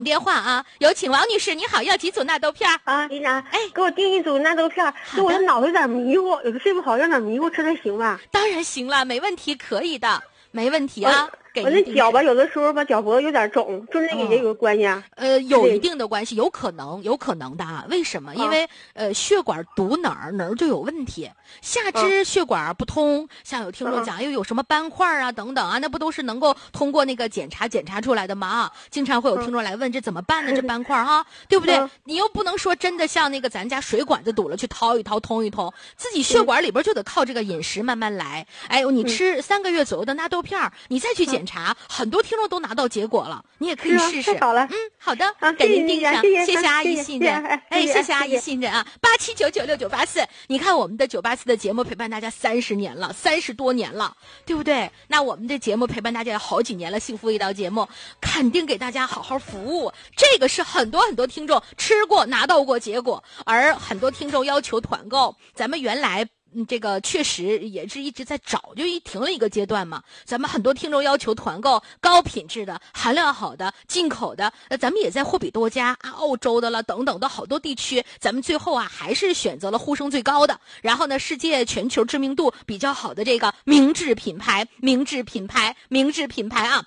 电话啊，有请王女士，你好，要几组纳豆片啊？李长，给我订一组纳豆片。就我的脑袋有点迷糊，有的睡不好，有点迷糊，吃的行吧？ 当然行了，没问题，可以的，没问题啊。 我那脚吧，有的时候吧，脚脖子有点肿，就那个也有关系啊。 有一定的关系，有可能的啊。为什么？因为血管堵哪儿就有问题，下肢血管不通。像有听众讲，又有什么斑块啊等等啊，那不都是能够通过那个检查出来的吗？啊，经常会有听众来问，这怎么办呢？这斑块哈，对不对？你又不能说真的像那个咱家水管子堵了去掏一掏通一通，自己血管里边就得靠这个饮食慢慢来。哎，你吃3个月左右的纳豆片，你再去检查，很多听众都拿到结果了，你也可以试试。 太好了， 好的，给您订上，谢谢阿姨信任，谢谢阿姨信任啊！87996984，你看我们的984的节目陪伴大家30年了，30多年了，对不对？那我们的节目陪伴大家好几年了，幸福味道节目肯定给大家好好服务，这个是很多听众吃过拿到过结果，而很多听众要求团购，咱们原来。这个确实也是一直在找，就停了一个阶段嘛。咱们很多听众要求团购高品质的、含量好的、进口的，咱们也在货比多家啊、澳洲的了等等的好多地区，咱们最后啊还是选择了呼声最高的，然后呢世界全球知名度比较好的这个明治品牌啊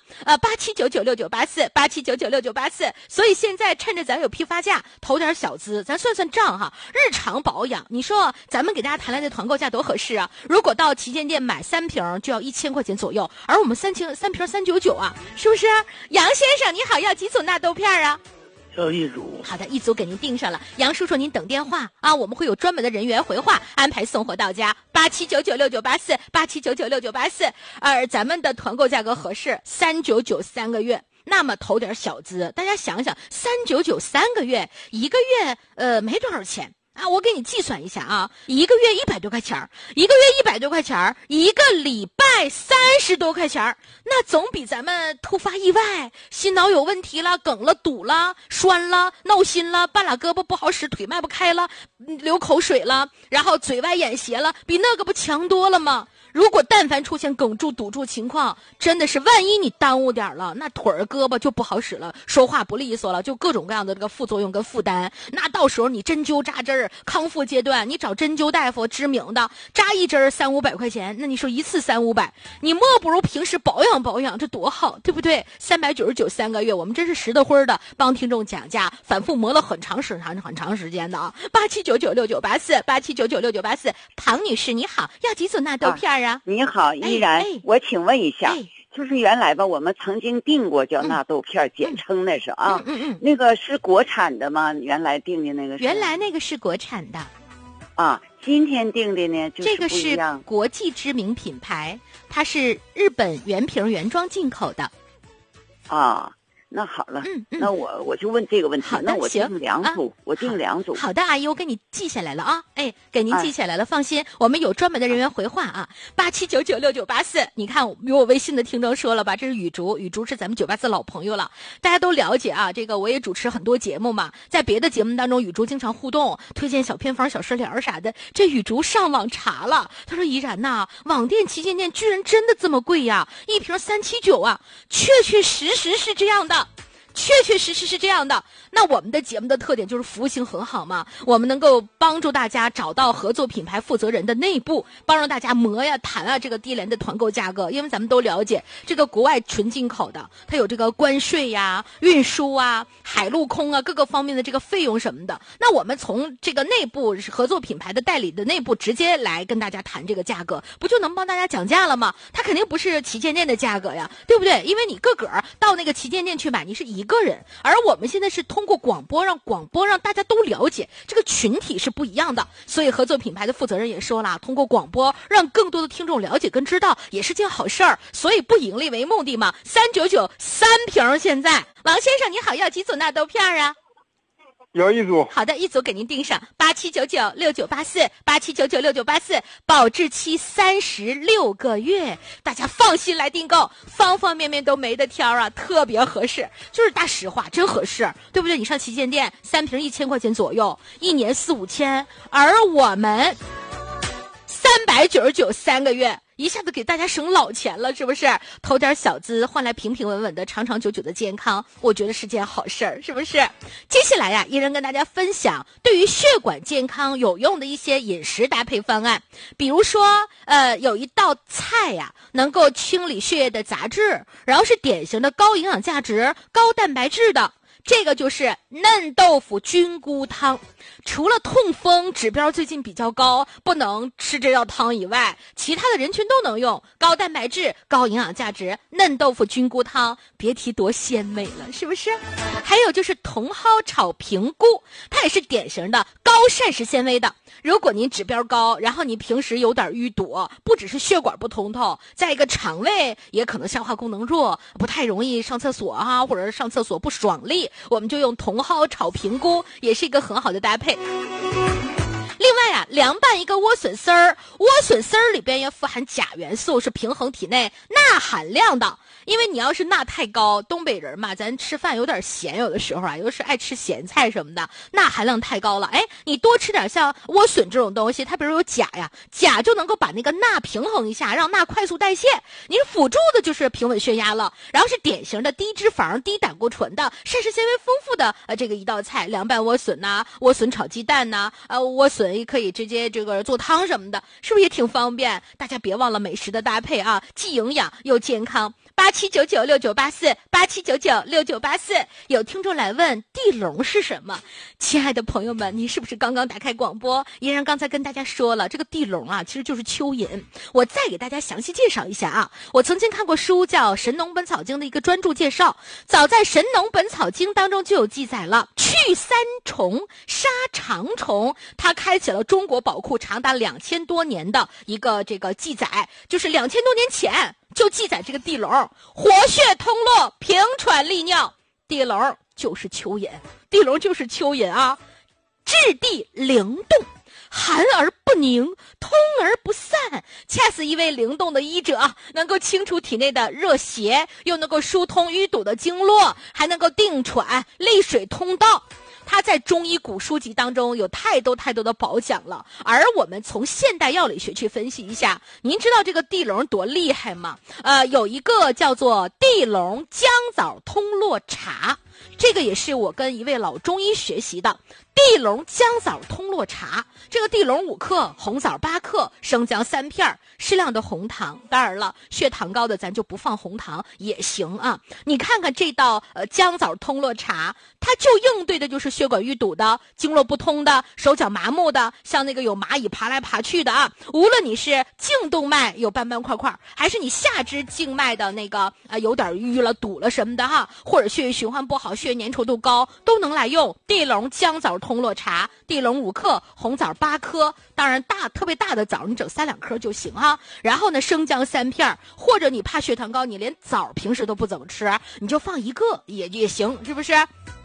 ，87996984，87996984。所以现在趁着咱有批发价，投点小资，咱算算账哈。日常保养，你说咱们给大家谈来的团购价多合适啊！如果到旗舰店买3瓶就要1000块钱左右，而我们3瓶399啊，是不是？杨先生你好，要几组纳豆片啊？ 要1组。 好的，1组给您订上了。杨叔叔您等电话啊，我们会有专门的人员回话安排送货到家。87996984，87996984。咱们的团购价格合适，399 3个月。那么投点小资，大家想想，399 3个月，1个月没多少钱。啊，我给你计算一下啊，1个月100多块钱，1个月100多块钱，1个礼拜30多块钱，那总比咱们突发意外，心脑有问题了，梗了、堵了、栓了、闹心了，半拉胳膊不好使，腿迈不开了，流口水了，然后嘴歪眼斜了，比那个不强多了吗？如果但凡出现梗住堵住情况，真的是万一你耽误点了，那腿儿胳膊就不好使了，说话不利索了，就各种各样的这个副作用跟负担。那到时候你针灸扎针儿，康复阶段你找针灸大夫知名的，扎一针300-500块钱，那你说一次300-500，你莫不如平时保养，这多好，对不对？399 3个月，我们真是实的灰的帮听众讲价，反复磨了很长时间的啊。87996984，87996984，唐女士你好，要几组纳豆片啊？ 你好，依然，我请问一下，就是原来吧，我们曾经订过叫纳豆片，简称那是啊，那个是国产的吗？原来订的那个原来那个是国产的， 啊，今天订的呢就是这个是国际知名品牌，它是日本原瓶原装进口的， 啊。那好了，那我就问这个问题。那我订2组，我订2组。 好的，阿姨，我给你记下来了啊，给您记下来了，放心，我们有专门的人员回话啊。87996984，你看有我微信的听众说了吧，这是雨竹是咱们984老朋友了，大家都了解啊。这个我也主持很多节目嘛，在别的节目当中，雨竹经常互动，推荐小偏方、小食疗啥的。这雨竹上网查了，他说：“怡然呐，网店旗舰店居然真的这么贵呀，1瓶379啊，确实是这样的。”确实是这样的。那我们的节目的特点就是服务性很好嘛，我们能够帮助大家找到合作品牌负责人的内部，帮助大家磨呀谈啊这个低廉的团购价格。因为咱们都了解，这个国外纯进口的，它有这个关税呀、运输啊、海陆空啊各个方面的这个费用什么的。那我们从这个内部合作品牌的代理的内部直接来跟大家谈这个价格，不就能帮大家讲价了吗？它肯定不是旗舰店的价格呀，对不对？因为你个到那个旗舰店去买，你是一个人，而我们现在是通过广播让大家都了解这个群体是不一样的，所以合作品牌的负责人也说了，通过广播让更多的听众了解跟知道也是件好事儿，所以不盈利为目的嘛。399 3瓶，现在王先生你好，要几组纳豆片啊？ 有1组。 好的，1组给您订上，87996984，87996984，保质期36个月，大家放心来订购，方方面面都没得挑啊，特别合适，就是大实话，真合适，对不对？你上旗舰店3瓶1000块钱左右，1年4-5千，而我们399 3个月一下子给大家省老钱了，是不是？投点小资换来平平稳稳的长长久久的健康，我觉得是件好事儿，是不是？接下来呀，依然跟大家分享对于血管健康有用的一些饮食搭配方案。比如说有一道菜呀，能够清理血液的杂质，然后是典型的高营养价值、高蛋白质的，这个就是嫩豆腐菌菇汤。除了痛风指标最近比较高，不能吃这道汤以外，其他的人群都能用。高蛋白质、高营养价值，嫩豆腐菌菇汤，别提多鲜美了，是不是？还有就是茼蒿炒平菇，它也是典型的高膳食纤维的。如果您指标高，然后你平时有点淤堵，不只是血管不通透，再一个肠胃也可能消化功能弱，不太容易上厕所啊，或者上厕所不爽利，我们就用茼蒿炒平菇，也是一个很好的搭配。另外啊，凉拌一个莴笋丝儿，莴笋丝儿里边也富含钾元素，是平衡体内钠含量的。因为你要是钠太高，东北人嘛，咱吃饭有点咸，有的时候啊，尤其是爱吃咸菜什么的，钠含量太高了。哎，你多吃点像莴笋这种东西，它比如有钾呀，钾就能够把那个钠平衡一下，让钠快速代谢。你辅助的就是平稳血压了，然后是典型的低脂肪、低胆固醇的、膳食纤维丰富的这个一道菜，凉拌莴笋呐，莴笋炒鸡蛋呐，莴笋也可以直接这个做汤什么的，是不是也挺方便？大家别忘了美食的搭配啊，既营养又健康。87996984，87996984。有听众来问地龙是什么？亲爱的朋友们，你是不是刚刚打开广播？依然刚才跟大家说了，这个地龙啊，其实就是蚯蚓。我再给大家详细介绍一下啊。我曾经看过书叫《神农本草经》的一个专著介绍，早在《神农本草经》当中就有记载了，去三虫杀长虫，它开启了中国宝库长达2000多年的一个这个记载，就是2000多年前。就记载这个地龙活血通络、平喘利尿，地龙就是蚯蚓，地龙就是蚯蚓啊，质地灵动，寒而不凝，通而不散，恰似一位灵动的医者，能够清除体内的热邪，又能够疏通淤堵的经络，还能够定喘、利水通道。它在中医古书籍当中有太多的宝讲了，而我们从现代药理学去分析一下，您知道这个地龙多厉害吗？有一个叫做地龙姜枣通络茶，这个也是我跟一位老中医学习的。地龙姜枣通络茶，这个地龙5克，红枣8克，生姜3片，适量的红糖。当然了，血糖高的咱就不放红糖也行啊。你看看这道姜枣通络茶，它就应对的就是血管淤堵的、经络不通的、手脚麻木的，像那个有蚂蚁爬来爬去的啊。无论你是颈动脉有斑斑块块，还是你下肢静脉的那个有点淤了、堵了什么的哈，或者血液循环不好、血液粘稠度高，都能来用地龙姜枣通络茶。地龙5克，红枣8颗，当然特别大的枣你整3-2颗就行哈。然后呢，生姜3片，或者你怕血糖高，你连枣平时都不怎么吃，你就放1个也行，是不是？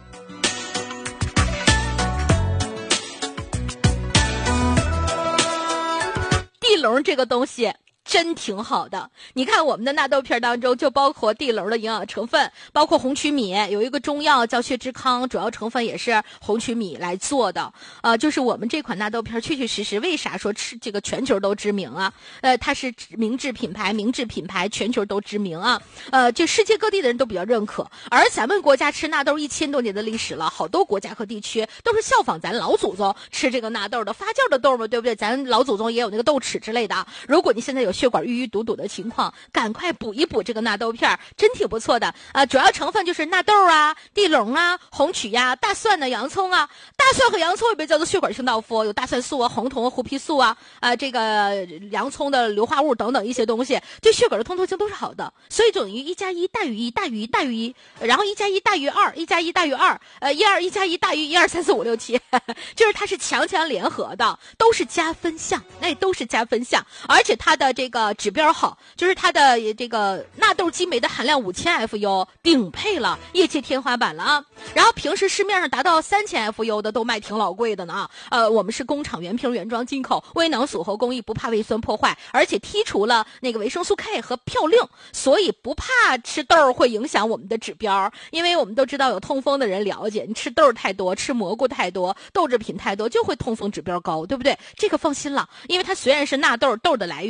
地龙这个东西真挺好的，你看我们的纳豆片当中就包括地龙的营养成分，包括红曲米，有一个中药叫血之康，主要成分也是红曲米来做的。就是我们这款纳豆片确确实实，为啥说吃这个全球都知名啊？它是明制品牌，全球都知名啊。就世界各地的人都比较认可，而咱们国家吃纳豆1000多年的历史了，好多国家和地区都是效仿咱老祖宗吃这个纳豆的发酵的豆嘛，对不对？咱老祖宗也有那个豆豉之类的。如果你现在有血管淤堵的情况，赶快补一补这个纳豆片，真挺不错的。主要成分就是纳豆啊、地龙啊、红曲呀、大蒜呢、洋葱啊。大蒜和洋葱也被叫做血管清道夫，有大蒜素啊、红酮啊、胡皮素啊，这个洋葱的硫化物等等一些东西，对血管的通透性都是好的。所以等于1+1大于1大于1大于1，然后1+1大于2，1+1大于2，1+1大于1+2+3+4+5+6+7，就是它是强联合的，都是加分项，都是加分项，而且它的这个指标好，就是它的这个纳豆激酶的含量5000 FU， 顶配了，业界天花板了啊。然后平时市面上达到3000 FU 的都卖挺老贵的呢啊。我们是工厂原瓶原装进口，微囊锁喉工艺，不怕胃酸破坏，而且剔除了那个维生素 K 和嘌呤，所以不怕吃豆会影响我们的指标。因为我们都知道有痛风的人了解，你吃豆太多，吃蘑菇太多，豆制品太多，就会痛风指标高，对不对？这个放心了，因为它虽然是纳豆的来源，但是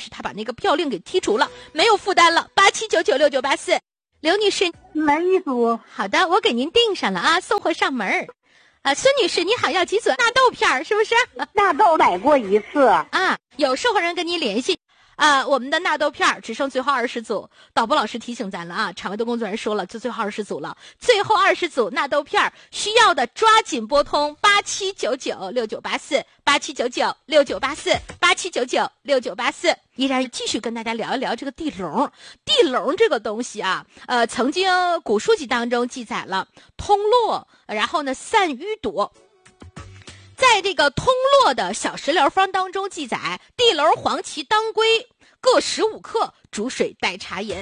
是他把那个票令给剔除了，没有负担了。87996984，刘女士， 来一组。 好的，我给您订上了啊，送货上门。孙女士，你好，要几组纳豆片是不是？ 纳豆买过一次啊，有售货人跟您联系。我们的纳豆片只剩最后20组，导播老师提醒咱了啊，场外的工作人员说了，就最后20组了，最后20组纳豆片，需要的抓紧拨通87996984，87996984，87996984。依然继续跟大家聊一聊这个地笼。地笼这个东西啊，曾经古书籍当中记载了通络，然后呢散淤堵。在这个通络的小食疗方当中记载，地楼、黄芪、当归各15克，煮水代茶饮。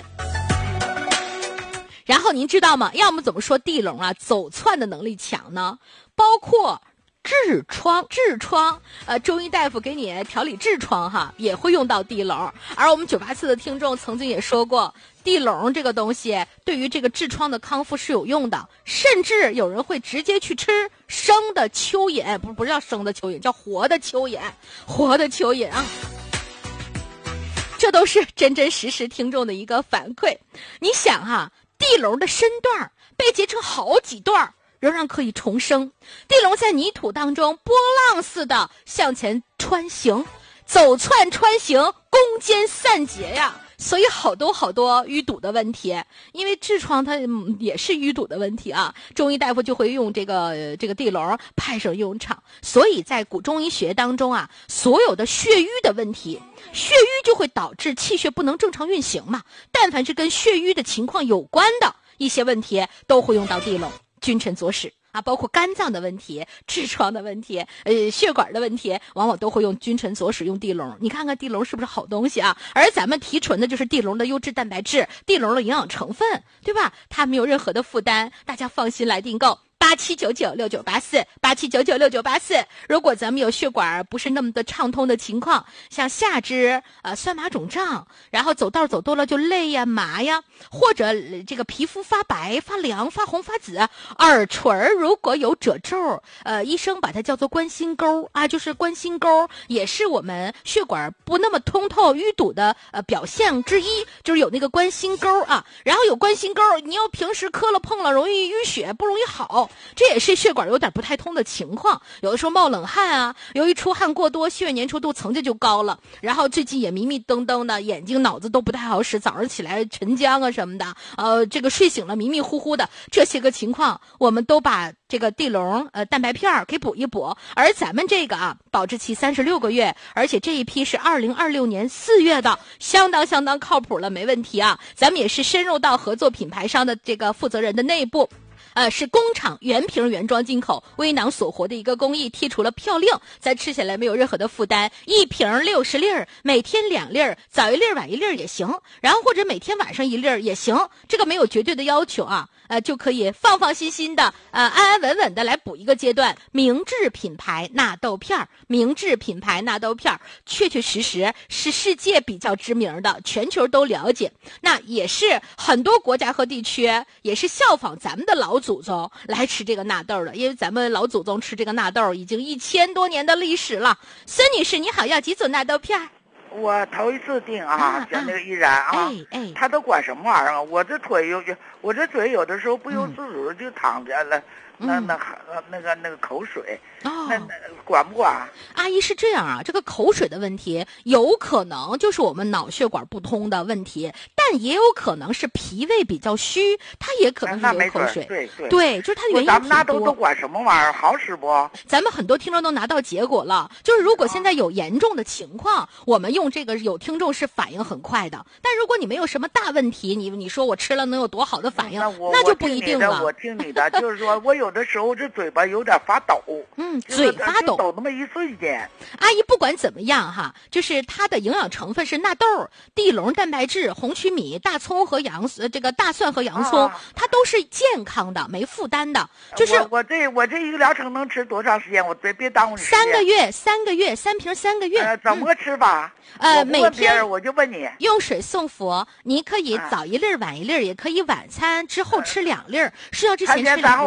然后您知道吗？要么怎么说地笼啊走窜的能力强呢？包括痔疮，中医大夫给你调理痔疮哈，也会用到地笼。而我们984的听众曾经也说过，地笼这个东西对于这个痔疮的康复是有用的，甚至有人会直接去吃生的蚯蚓，不是叫生的蚯蚓，叫活的蚯蚓啊。这都是真真实实听众的一个反馈。你想哈，地笼的身段被截成好几段，仍然可以重生。地笼在泥土当中波浪似的向前穿行，走窜穿行，攻坚散结呀。所以好多淤堵的问题，因为痔疮它也是淤堵的问题啊，中医大夫就会用这个地笼派上用场。所以在古中医学当中啊，所有的血瘀的问题，血瘀就会导致气血不能正常运行嘛，但凡是跟血瘀的情况有关的一些问题都会用到地笼，君臣佐使啊，包括肝脏的问题、痔疮的问题、血管的问题，往往都会用君臣佐使用地笼。你看看地笼是不是好东西啊？而咱们提纯的就是地笼的优质蛋白质，地笼的营养成分，对吧？它没有任何的负担，大家放心来订购。87996984，87996984。如果咱们有血管不是那么的畅通的情况，像下肢酸麻肿胀，然后走道走多了就累呀麻呀，或者这个皮肤发白发凉发红发紫，耳垂如果有褶皱，医生把它叫做关心沟啊，就是关心沟也是我们血管不那么通透淤堵的表现之一，就是有那个关心沟啊。然后有关心沟，你要平时磕了碰了容易淤血，不容易好，这也是血管有点不太通的情况。有的时候冒冷汗啊，由于出汗过多，血液粘稠度层次就高了，然后最近也迷迷瞪瞪的，眼睛脑子都不太好使，早上起来晨浆啊什么的，这个睡醒了迷迷糊糊的，这些个情况我们都把这个地笼蛋白片给补一补。而咱们这个啊保质期36个月，而且这一批是2026年4月的，相当靠谱了，没问题啊。咱们也是深入到合作品牌商的这个负责人的内部，是工厂原瓶原装进口微囊锁活的一个工艺，剔除了嘌呤，咱吃起来没有任何的负担。一瓶60粒，每天2粒，早一粒晚一粒也行，然后或者每天晚上1粒也行，这个没有绝对的要求啊。就可以放心的安安稳稳的来补一个阶段。明治品牌纳豆片，明治品牌纳豆片确实是世界比较知名的，全球都了解。那也是很多国家和地区也是效仿咱们的老祖宗来吃这个纳豆的，因为咱们老祖宗吃这个纳豆已经1000多年的历史了。孙女士你好，要几组纳豆片？ 我头一次订啊，像那个依然啊，他都管什么玩意儿啊？我这腿我这嘴有的时候不由自主就淌下了，那个口水，那管不管？ 阿姨是这样啊，这个口水的问题有可能就是我们脑血管不通的问题，但也有可能是脾胃比较虚，它也可能是流口水。对，就是它的原因挺多。 咱们那都管什么玩意儿？好使不？ 咱们很多听众都拿到结果了，就是如果现在有严重的情况，我们用这个有听众是反应很快的，但如果你没有什么大问题，你说我吃了能有多好的反应，那就不一定了。 我听你的，就是说我有的时候这嘴巴有点发抖， 嘴发抖， 抖那么一瞬间。 阿姨不管怎么样哈，就是它的营养成分是纳豆、地笼蛋白质、红曲米、大葱和这个大蒜和洋葱，它都是健康的，没负担的。就是我这一个疗程能吃多长时间？我别耽误你时间。3个月，3瓶3个月。 怎么个吃法？ 每天我就问你， 用水送服，你可以早1粒晚1粒，也可以晚餐之后吃2粒，睡觉之前吃2粒。 餐前饭后没关系。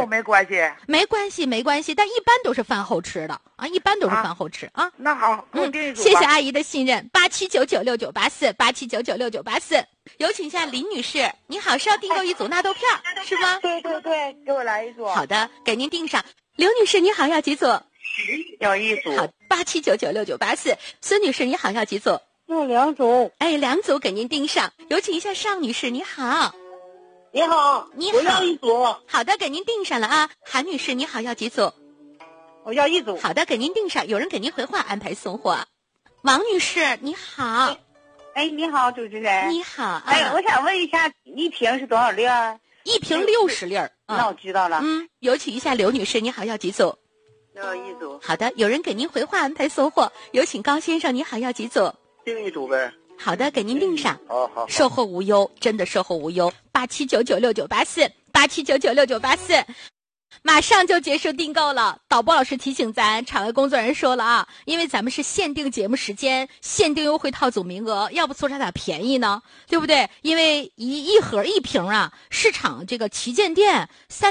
系？ 没关系，没关系，但一般都是饭后吃的啊，一般都是饭后吃啊。 那好，给我定一组吧。 谢谢阿姨的信任，87996984，87996984。有请一下林女士，你好，是要订购一组纳豆片是吗？ 对，给我来一组。 好的，给您订上。刘女士你好，要几组？ 要一组。 好，87996984。孙女士你好，要几组？ 要2组。 哎，2组给您订上。有请一下尚女士，你好。 你好，我要1组。 好的，给您订上了啊。韩女士你好，要几组？ 我要1组。 好的，给您订上，有人给您回话安排送货。王女士你好。 哎，你好，主持人。 你好。 哎，我想问一下，一瓶是多少粒儿 ？1瓶60粒儿。 那我知道了。 有请一下刘女士，你好，要几组？ 要1组。 好的，有人给您回话安排送货。有请高先生，你好，要几组？ 订1组呗。 好的，给您订上。 好。 售后无忧，真的售后无忧。87996984，87996984。马上就结束订购了。导播老师提醒咱场外工作人员说了啊，因为咱们是限定节目时间，限定优惠套组名额，要不说它咋便宜呢？对不对？因为一盒1瓶啊，市场这个旗舰店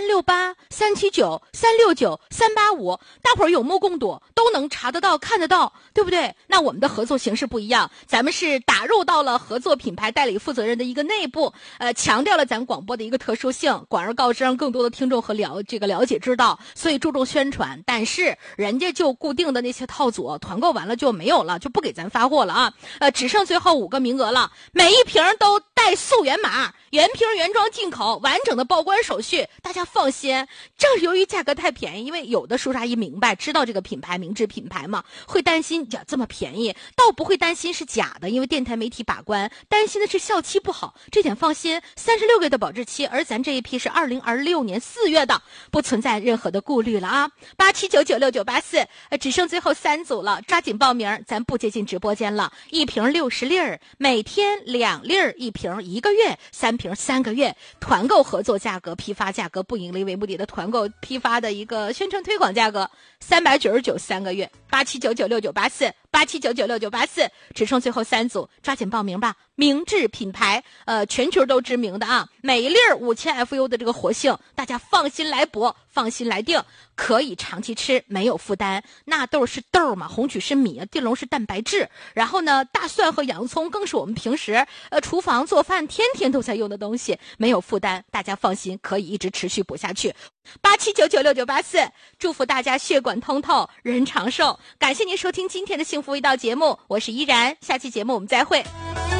368、379、369、385，大伙儿有目共睹，都能查得到、看得到，对不对？那我们的合作形式不一样，咱们是打入到了合作品牌代理负责人的一个内部，强调了咱广播的一个特殊性，广而告之，让更多的听众和了解知道，所以注重宣传。但是人家就固定的那些套组团购完了就没有了，就不给咱发货了啊。只剩最后5个名额了，每一瓶都带溯源码，原瓶原装进口，完整的报关手续，大家放心。正是由于价格太便宜，因为有的叔叔阿姨明白知道这个品牌明知品牌嘛，会担心呀这么便宜，倒不会担心是假的，因为电台媒体把关，担心的是效期不好，这点放心，36个月的保质期，而咱这一批是2026年4月的，不存在任何的顾虑了啊。87996984，只剩最后3组了，抓紧报名，咱不接进直播间了。1瓶60粒儿，每天2粒儿，1瓶1个月，3瓶3个月，团购合作价格，批发价格，不盈利为目的的团购批发的一个宣传推广价格，399 3个月。87996984，87996984，只剩最后3组，抓紧报名吧。明治品牌，全球都知名的啊，每一粒5000 FU 的这个活性，大家放心来博，放心来定，可以长期吃，没有负担。纳豆是豆嘛，红曲是米，地龙是蛋白质，然后呢，大蒜和洋葱更是我们平时厨房做饭天天都在用的东西，没有负担，大家放心，可以一直持续补下去。87996984，祝福大家血管通透，人长寿。感谢您收听今天的幸福味道节目，我是依然，下期节目我们再会。